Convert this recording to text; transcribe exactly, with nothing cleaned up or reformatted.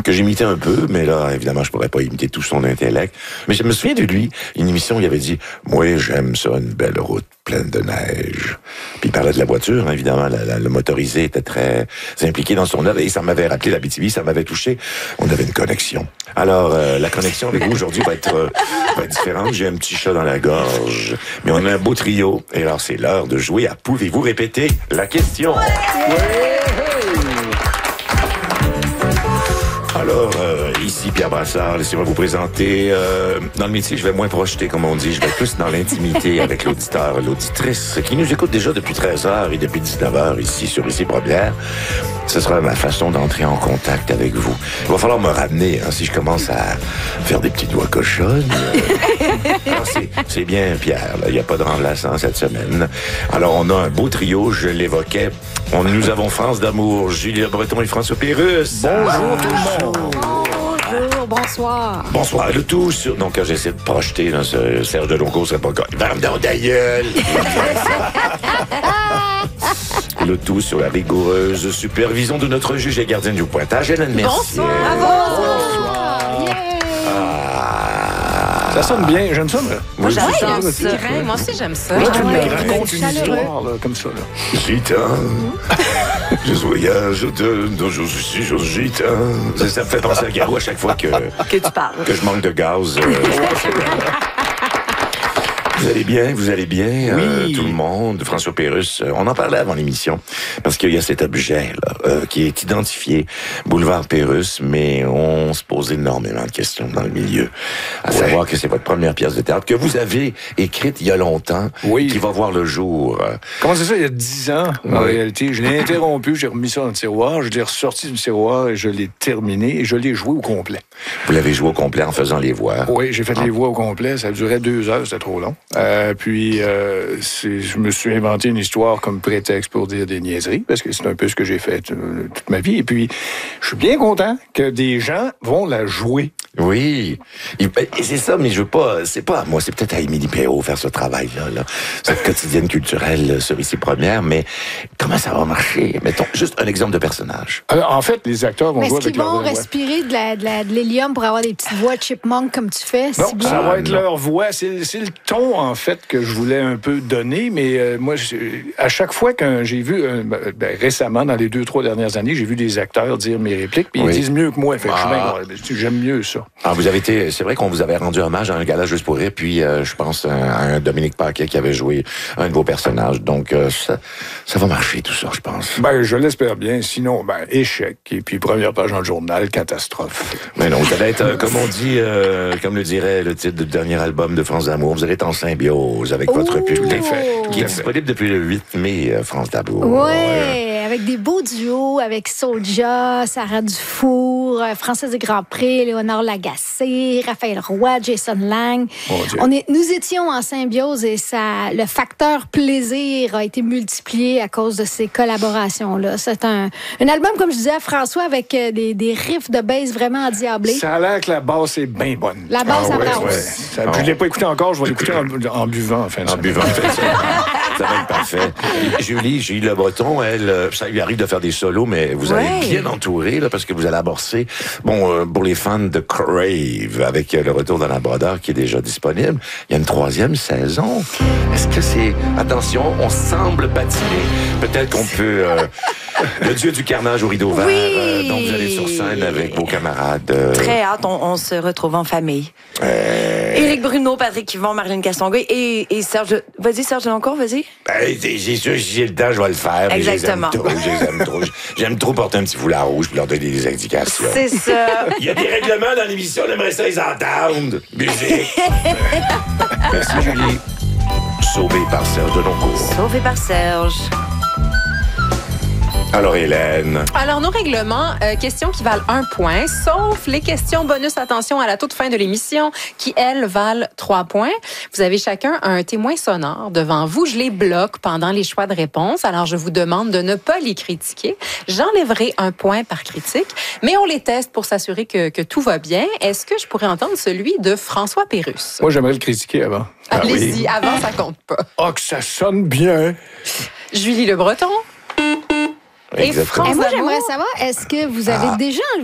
que j'imitais un peu, mais là, évidemment, je pourrais pas imiter tout son intellect. Mais je me souviens de lui, une émission où il avait dit « Moi, j'aime ça, une belle route pleine de neige. » Puis il parlait de la voiture, hein, évidemment. La, la, le motorisé était très impliqué dans son œuvre et ça m'avait rappelé l'Abitibi, ça m'avait touché. On avait une connexion. Alors, euh, la connexion avec vous aujourd'hui va être, euh, va être différente. J'ai un petit chat dans la gorge, mais on a un beau trio. Et alors, c'est l'heure de jouer à Pouvez-vous répéter la question? Ouais! Ouais! Alors, euh, ici Pierre Brassard, laissez-moi vous présenter. Euh, dans le métier, je vais moins projeter, comme on dit. Je vais plus dans l'intimité avec l'auditeur, l'auditrice, qui nous écoute déjà depuis treize heures et depuis dix-neuf heures ici sur Ici Première. Ce sera ma façon d'entrer en contact avec vous. Il va falloir me ramener, hein, si je commence à faire des petits doigts cochonnes. Alors, c'est, c'est bien, Pierre. Il n'y a pas de remplaçant cette semaine. Alors, on a un beau trio, je l'évoquais. On, nous avons France d'amour, Julia Breton et François Pérusse. Bonjour tout le monde. Bonjour, bonsoir. Bonsoir, le tout sur... Donc, j'essaie de projeter dans ce Serge Delonco, serait pas le cas. Varme dans ta gueule! Le tout sur la rigoureuse supervision de notre juge et gardienne du pointage, Hélène Mercier. Bonsoir. Bonsoir. Yeah. Ah. Ça sonne bien, j'aime ça. Mais... Moi, j'aime ouais, ça. aussi. Ouais, moi aussi, j'aime ça. Là, Ah, tu me ouais, racontes ouais, une chaleureux. histoire, là, comme ça. Là. Gita, je voyage de, de je suis je Gita. Ça, ça me fait penser à Garou à chaque fois que, que tu parles. que je manque de gaz. Euh, Vous allez bien, vous allez bien, oui. euh, tout le monde. François Pérusse, euh, on en parlait avant l'émission, parce qu'il y a cet objet là euh, qui est identifié, boulevard Pérusse, mais on se pose énormément de questions dans le milieu. À ouais. savoir que c'est votre première pièce de théâtre que vous avez écrite il y a longtemps, oui. qui va voir le jour. Comment c'est ça, il y a dix ans, oui. en réalité? Je l'ai interrompu, j'ai remis ça dans le tiroir, je l'ai ressorti du tiroir et je l'ai terminé et je l'ai joué au complet. Vous l'avez joué au complet en faisant les voix? Oui, j'ai fait ah. les voix au complet, ça durait deux heures, c'était trop long. Euh, puis, euh, c'est, je me suis inventé une histoire comme prétexte pour dire des niaiseries, parce que c'est un peu ce que j'ai fait euh, toute ma vie. Et puis, je suis bien content que des gens vont la jouer. Oui, et c'est ça, mais je veux pas, c'est pas à moi, c'est peut-être à Émilie Perrault faire ce travail-là, là, cette quotidienne culturelle sur Ici Première, mais comment ça va marcher? Mettons, juste un exemple de personnage. Alors, en fait, les acteurs vont mais jouer est-ce avec qu'ils leur vont voix. respirer de, la, de, la, de l'hélium pour avoir des petites voix de chipmunk comme tu fais? Non, si bien? ça va être non. leur voix. C'est, c'est le ton, en fait, que je voulais un peu donner, mais euh, moi, je, à chaque fois que j'ai vu, euh, ben, récemment, dans les deux, trois dernières années, j'ai vu des acteurs dire mes répliques, puis oui. ils disent mieux que moi. Fait que ah. je suis bien, j'aime mieux ça. Ah, vous avez été, c'est vrai qu'on vous avait rendu hommage à un gala Juste pour rire, puis euh, je pense à, à un Dominique Paquet qui avait joué un de vos personnages. Donc, euh, ça, ça va marcher tout ça, je pense. Ben, je l'espère bien. Sinon, ben, échec. Et puis, première page dans le journal, catastrophe. Mais non, vous allez être, euh, comme on dit, euh, comme le dirait le titre du dernier album de France d'amour, vous allez être en symbiose avec Ouh. votre public, Tout qui est à fait. disponible depuis le huit mai, euh, France d'amour. Oui, Ouais. avec des beaux duos, avec Soulja, Sarah Dufour, euh, Françoise de Grandpré, Léonard Lagacé, Raphaël Roy, Jason Lang. On est, nous étions en symbiose et ça, le facteur plaisir a été multiplié à cause de ces collaborations-là. C'est un, un album, comme je disais à François, avec euh, des, des riffs de bass vraiment endiablés. Ça a l'air que la basse est bien bonne. La basse, Ah ça ouais, brasse. ouais. Ça, je ne l'ai pas écouté encore, je vais l'écouter en, en buvant. Enfin, En buvant, ça, ça va être parfait. Et Julie, Julie Le Breton, elle, euh, ça lui arrive de faire des solos, mais vous allez Ouais. bien entourer, là, parce que vous allez amorcer, bon, euh, pour les fans de Crave, avec euh, le retour dans la brodeur qui est déjà disponible, il y a une troisième saison. Est-ce que c'est... Attention, on semble patiner. Peut-être qu'on peut... euh, le dieu du carnage au rideau vert. Oui. euh, donc, vous allez sur scène avec vos camarades. euh, Très hâte, on, on se retrouve en famille. euh, Éric Bruno, Patrick Yvon, Marlène Castonguay et, et Serge... Vas-y, Serge Deloncourt, vas-y. Ben, c'est c'est sûr, si j'ai le temps, je vais le faire. Mais Exactement. Je les aime trop, je les aime trop. J'aime trop porter un petit foulard rouge pour leur donner des indications. C'est ça. Il y a des règlements dans l'émission, on aimerait ça les entendre. Musique. Merci, Julie. Sauvé par Serge Deloncourt. Sauvé par Serge. Alors, Hélène. Alors, nos règlements, euh, questions qui valent un point, sauf les questions bonus, attention, à la toute fin de l'émission, qui, elles, valent trois points. Vous avez chacun un témoin sonore devant vous. Je les bloque pendant les choix de réponse. Alors, je vous demande de ne pas les critiquer. J'enlèverai un point par critique, mais on les teste pour s'assurer que, que tout va bien. Est-ce que je pourrais entendre celui de François Pérusse? Moi, j'aimerais le critiquer avant. Ah Allez-y, oui. avant, ça compte pas. Ah, que ça sonne bien! Julie Le Breton. Et Exactement. France Et moi, d'amour. j'aimerais savoir, est-ce que vous avez Ah. déjà